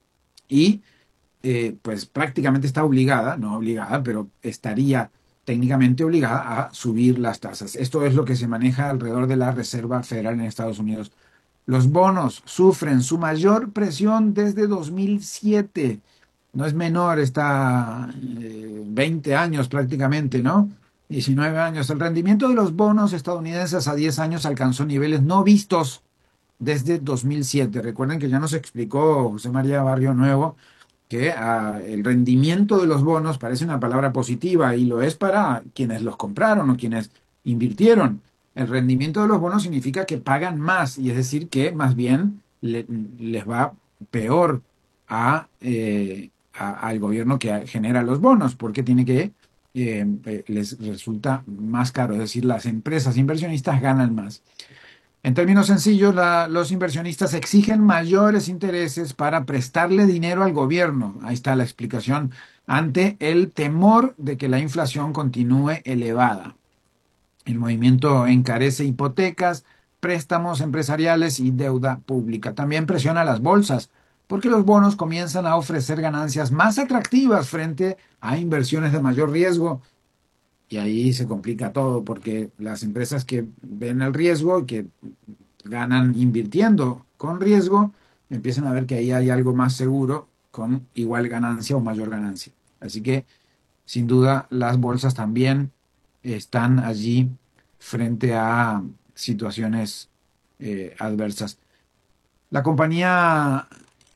y eh, pues prácticamente está obligada, no obligada, pero estaría técnicamente obligada a subir las tasas. Esto es lo que se maneja alrededor de la Reserva Federal en Estados Unidos. Los bonos sufren su mayor presión desde dos mil siete. No es menor, está eh, veinte años prácticamente, ¿no? diecinueve años. El rendimiento de los bonos estadounidenses a diez años alcanzó niveles no vistos desde dos mil siete. Recuerden que ya nos explicó José María Barrio Nuevo que uh, el rendimiento de los bonos parece una palabra positiva y lo es para quienes los compraron o quienes invirtieron. El rendimiento de los bonos significa que pagan más, y es decir que más bien le, les va peor a, eh, a, al gobierno que genera los bonos, porque tiene que eh, les resulta más caro, es decir, las empresas inversionistas ganan más. En términos sencillos, la, los inversionistas exigen mayores intereses para prestarle dinero al gobierno. Ahí está la explicación, ante el temor de que la inflación continúe elevada. El movimiento encarece hipotecas, préstamos empresariales y deuda pública. También presiona las bolsas, porque los bonos comienzan a ofrecer ganancias más atractivas frente a inversiones de mayor riesgo. Y ahí se complica todo, porque las empresas que ven el riesgo y que ganan invirtiendo con riesgo, empiezan a ver que ahí hay algo más seguro con igual ganancia o mayor ganancia. Así que, sin duda, las bolsas también están allí frente a situaciones eh, adversas. La compañía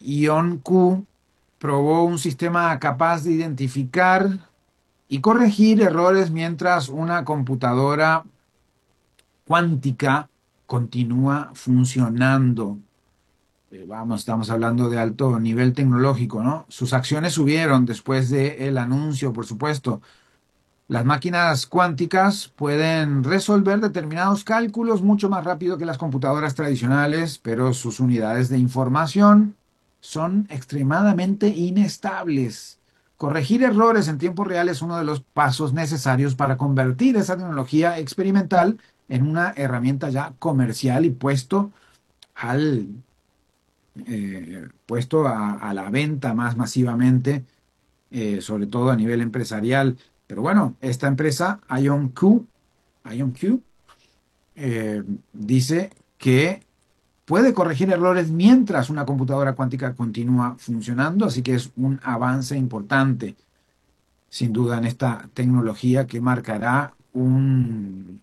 IonQ probó un sistema capaz de identificar y corregir errores mientras una computadora cuántica continúa funcionando. Eh, vamos, estamos hablando de alto nivel tecnológico, ¿no? Sus acciones subieron después del anuncio, por supuesto. Las máquinas cuánticas pueden resolver determinados cálculos mucho más rápido que las computadoras tradicionales, pero sus unidades de información son extremadamente inestables. Corregir errores en tiempo real es uno de los pasos necesarios para convertir esa tecnología experimental en una herramienta ya comercial y puesto al eh, puesto a, a la venta más masivamente, eh, sobre todo a nivel empresarial. Pero bueno, esta empresa IonQ, IonQ eh, dice que puede corregir errores mientras una computadora cuántica continúa funcionando, así que es un avance importante, sin duda, en esta tecnología que marcará un,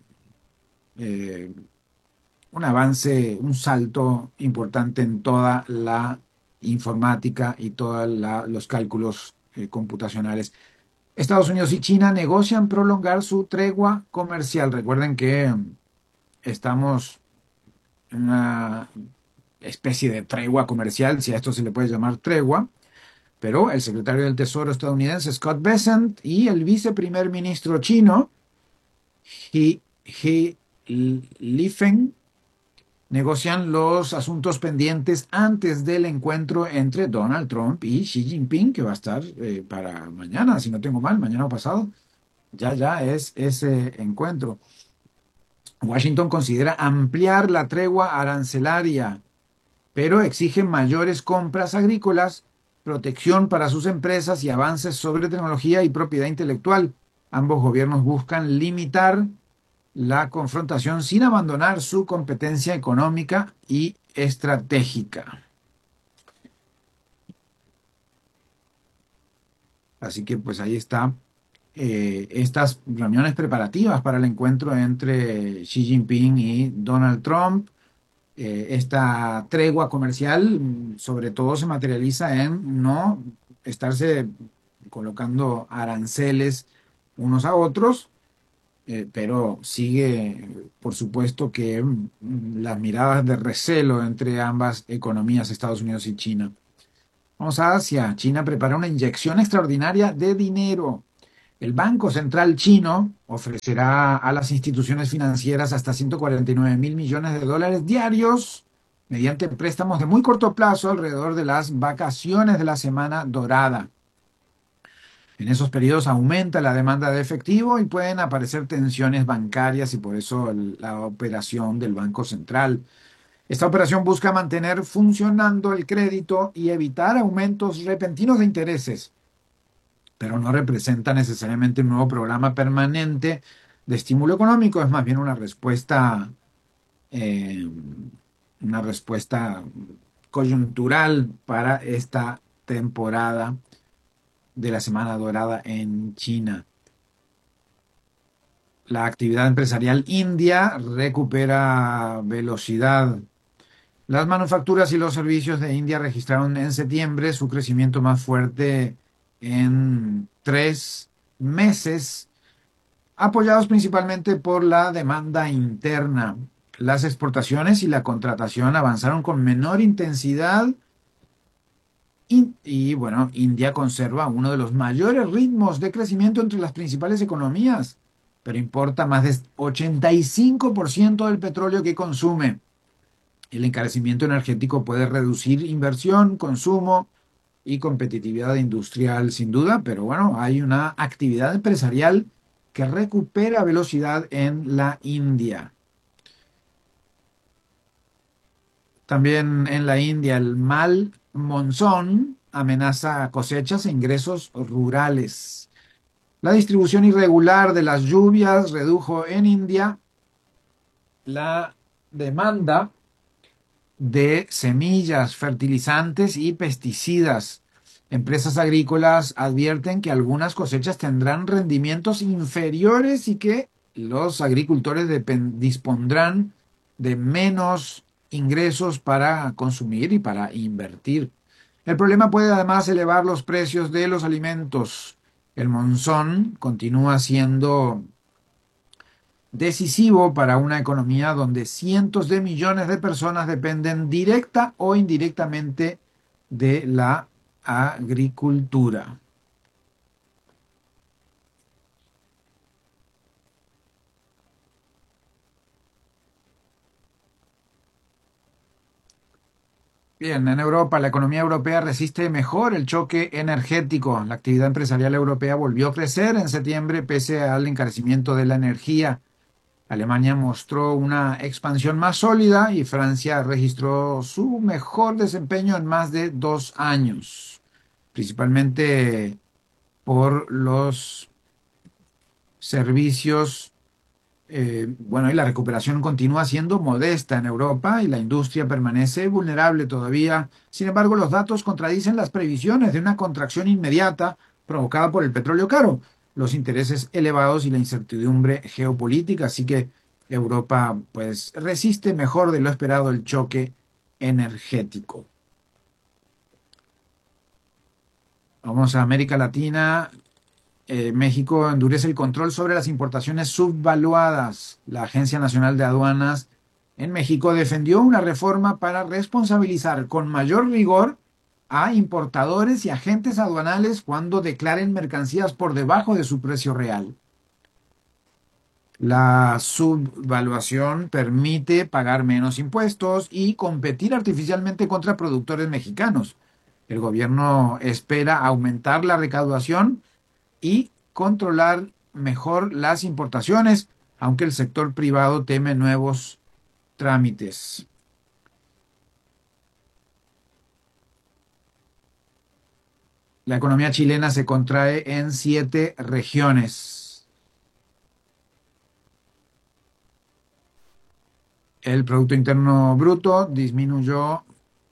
eh, un avance, un salto importante en toda la informática y todos los cálculos eh, computacionales. Estados Unidos y China negocian prolongar su tregua comercial. Recuerden que estamos una especie de tregua comercial, si a esto se le puede llamar tregua, pero el secretario del Tesoro estadounidense Scott Bessent y el viceprimer ministro chino He, He Lifeng negocian los asuntos pendientes antes del encuentro entre Donald Trump y Xi Jinping, que va a estar eh, para mañana, si no tengo mal, mañana o pasado. Ya, ya es ese encuentro. Washington considera ampliar la tregua arancelaria, pero exige mayores compras agrícolas, protección para sus empresas y avances sobre tecnología y propiedad intelectual. Ambos gobiernos buscan limitar la confrontación sin abandonar su competencia económica y estratégica. Así que pues ahí está eh, estas reuniones preparativas para el encuentro entre Xi Jinping y Donald Trump. Eh, esta tregua comercial mm, sobre todo se materializa en no estarse colocando aranceles unos a otros, eh, pero sigue, por supuesto, que mm, las miradas de recelo entre ambas economías, Estados Unidos y China. Vamos a Asia. China prepara una inyección extraordinaria de dinero. El Banco Central chino ofrecerá a las instituciones financieras hasta ciento cuarenta y nueve mil millones de dólares diarios mediante préstamos de muy corto plazo alrededor de las vacaciones de la Semana Dorada. En esos periodos aumenta la demanda de efectivo y pueden aparecer tensiones bancarias y por eso el- la operación del Banco Central. Esta operación busca mantener funcionando el crédito y evitar aumentos repentinos de intereses, pero no representa necesariamente un nuevo programa permanente de estímulo económico, es más bien una respuesta, eh, una respuesta coyuntural para esta temporada de la Semana Dorada en China. La actividad empresarial india recupera velocidad. Las manufacturas y los servicios de India registraron en septiembre su crecimiento más fuerte en tres meses, apoyados principalmente por la demanda interna. Las exportaciones y la contratación avanzaron con menor intensidad y, y, bueno, India conserva uno de los mayores ritmos de crecimiento entre las principales economías, pero importa más del ochenta y cinco por ciento del petróleo que consume. El encarecimiento energético puede reducir inversión, consumo y competitividad industrial, sin duda, pero bueno, hay una actividad empresarial que recupera velocidad en la India. También en la India, el mal monzón amenaza cosechas e ingresos rurales. La distribución irregular de las lluvias redujo en India la demanda de semillas, fertilizantes y pesticidas. Empresas agrícolas advierten que algunas cosechas tendrán rendimientos inferiores y que los agricultores dispondrán de menos ingresos para consumir y para invertir. El problema puede además elevar los precios de los alimentos. El monzón continúa siendo decisivo para una economía donde cientos de millones de personas dependen directa o indirectamente de la agricultura. Bien, en Europa, la economía europea resiste mejor el choque energético. La actividad empresarial europea volvió a crecer en septiembre pese al encarecimiento de la energía. Alemania mostró una expansión más sólida y Francia registró su mejor desempeño en más de dos años, principalmente por los servicios. Eh, bueno, y la recuperación continúa siendo modesta en Europa y la industria permanece vulnerable todavía. Sin embargo, los datos contradicen las previsiones de una contracción inmediata provocada por el petróleo caro, los intereses elevados y la incertidumbre geopolítica. Así que Europa, pues, resiste mejor de lo esperado el choque energético. Vamos a América Latina. Eh, México endurece el control sobre las importaciones subvaluadas. La Agencia Nacional de Aduanas en México defendió una reforma para responsabilizar con mayor rigor a importadores y agentes aduanales cuando declaren mercancías por debajo de su precio real. La subvaluación permite pagar menos impuestos y competir artificialmente contra productores mexicanos. El gobierno espera aumentar la recaudación y controlar mejor las importaciones, aunque el sector privado teme nuevos trámites. La economía chilena se contrae en siete regiones. El Producto Interno Bruto disminuyó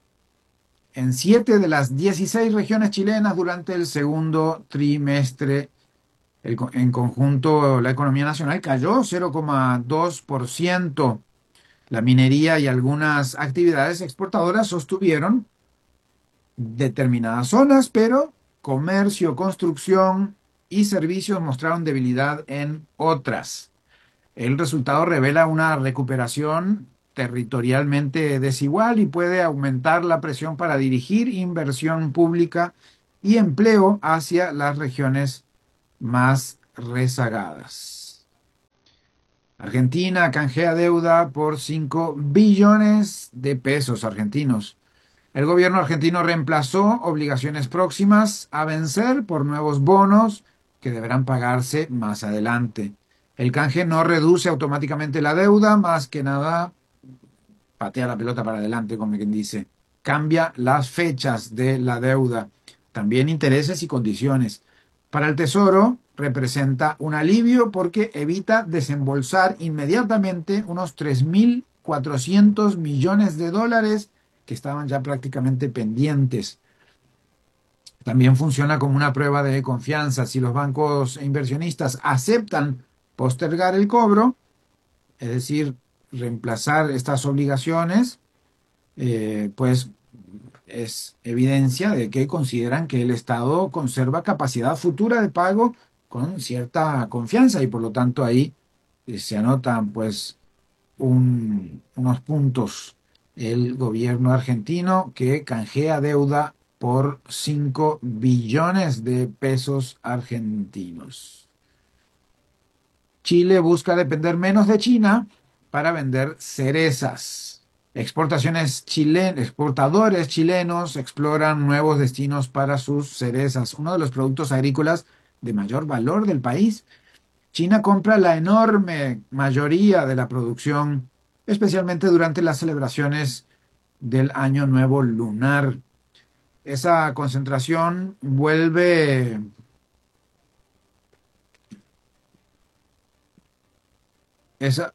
en siete de las dieciséis regiones chilenas durante el segundo trimestre. El, en conjunto, la economía nacional cayó cero coma dos por ciento. La minería y algunas actividades exportadoras sostuvieron determinadas zonas, pero comercio, construcción y servicios mostraron debilidad en otras. El resultado revela una recuperación territorialmente desigual y puede aumentar la presión para dirigir inversión pública y empleo hacia las regiones más rezagadas. Argentina canjea deuda por cinco billones de pesos argentinos. El gobierno argentino reemplazó obligaciones próximas a vencer por nuevos bonos que deberán pagarse más adelante. El canje no reduce automáticamente la deuda, más que nada patea la pelota para adelante, como quien dice. Cambia las fechas de la deuda, también intereses y condiciones. Para el Tesoro representa un alivio porque evita desembolsar inmediatamente unos tres mil cuatrocientos millones de dólares que estaban ya prácticamente pendientes. También funciona como una prueba de confianza. Si los bancos e inversionistas aceptan postergar el cobro, es decir, reemplazar estas obligaciones, eh, pues es evidencia de que consideran que el Estado conserva capacidad futura de pago con cierta confianza y por lo tanto ahí eh, se anotan pues un, unos puntos. El gobierno argentino que canjea deuda por cinco billones de pesos argentinos. Chile busca depender menos de China para vender cerezas. Exportaciones chilenas, exportadores chilenos exploran nuevos destinos para sus cerezas, uno de los productos agrícolas de mayor valor del país. China compra la enorme mayoría de la producción, especialmente durante las celebraciones del Año Nuevo Lunar. Esa concentración vuelve esa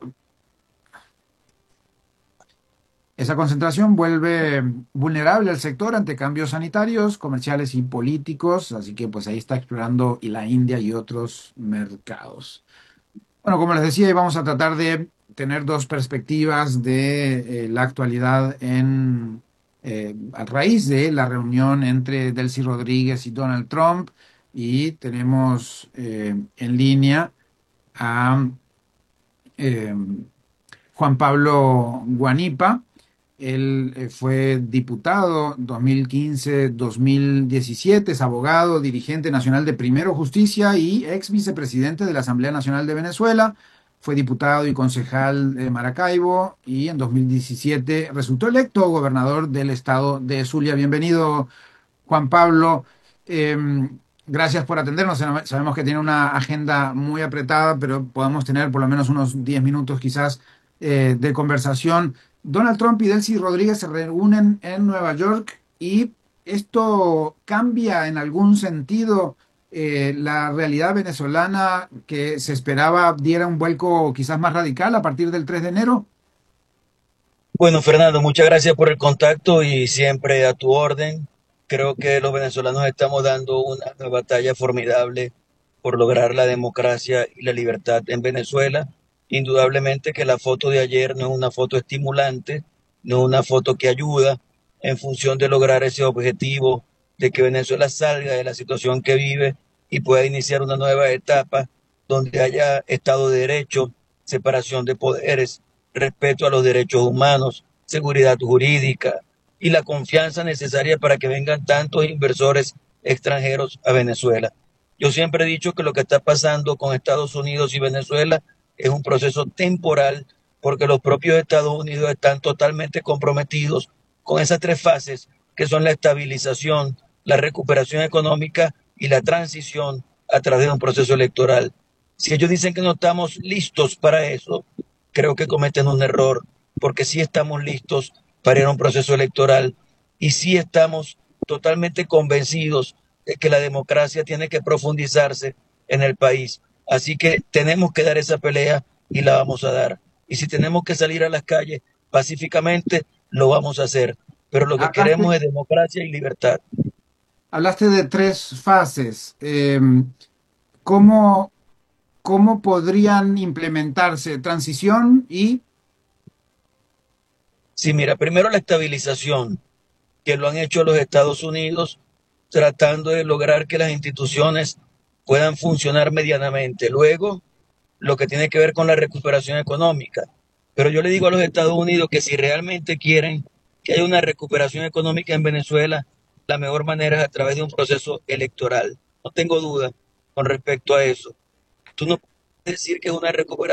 Esa concentración vuelve vulnerable al sector ante cambios sanitarios, comerciales y políticos, así que pues ahí está explorando y la India y otros mercados. Bueno, como les decía, vamos a tratar de tener dos perspectivas de eh, la actualidad en, eh, a raíz de la reunión entre Delcy Rodríguez y Donald Trump, y tenemos eh, en línea a eh, Juan Pablo Guanipa. Él eh, fue diputado dos mil quince a dos mil diecisiete, es abogado, dirigente nacional de Primero Justicia y ex vicepresidente de la Asamblea Nacional de Venezuela. Fue diputado y concejal de Maracaibo y en dos mil diecisiete resultó electo gobernador del estado de Zulia. Bienvenido, Juan Pablo. Eh, gracias por atendernos. Sabemos que tiene una agenda muy apretada, pero podemos tener por lo menos unos diez minutos quizás eh, de conversación. Donald Trump y Delcy Rodríguez se reúnen en Nueva York y esto cambia en algún sentido eh, la realidad venezolana que se esperaba diera un vuelco quizás más radical a partir del tres de enero. Bueno, Fernando, muchas gracias por el contacto y siempre a tu orden. Creo que los venezolanos estamos dando una batalla formidable por lograr la democracia y la libertad en Venezuela. Indudablemente que la foto de ayer no es una foto estimulante, no es una foto que ayuda en función de lograr ese objetivo de que Venezuela salga de la situación que vive y pueda iniciar una nueva etapa donde haya Estado de Derecho, separación de poderes, respeto a los derechos humanos, seguridad jurídica y la confianza necesaria para que vengan tantos inversores extranjeros a Venezuela. Yo siempre he dicho que lo que está pasando con Estados Unidos y Venezuela es un proceso temporal porque los propios Estados Unidos están totalmente comprometidos con esas tres fases que son la estabilización, la recuperación económica y la transición a través de un proceso electoral. Si ellos dicen que no estamos listos para eso, creo que cometen un error, porque sí estamos listos para ir a un proceso electoral y sí estamos totalmente convencidos de que la democracia tiene que profundizarse en el país. Así que tenemos que dar esa pelea y la vamos a dar. Y si tenemos que salir a las calles, pacíficamente, lo vamos a hacer. Pero lo que Hablaste, queremos es democracia y libertad. hablaste de tres fases. Eh, ¿cómo, cómo podrían implementarse? Transición y... Sí, mira, primero la estabilización, que lo han hecho los Estados Unidos, tratando de lograr que las instituciones puedan funcionar medianamente. Luego, lo que tiene que ver con la recuperación económica. Pero yo le digo a los Estados Unidos que si realmente quieren que haya una recuperación económica en Venezuela, la mejor manera es a través de un proceso electoral. No tengo duda con respecto a eso. Tú no puedes decir que es una recuperación